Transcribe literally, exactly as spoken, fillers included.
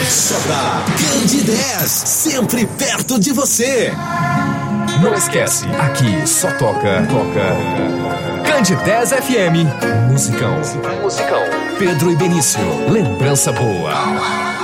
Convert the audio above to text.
Só dá Candidez, sempre perto de você. Não esquece, aqui só toca, toca Candidez F M, musicão, musicão. Pedro e Benício, lembrança boa.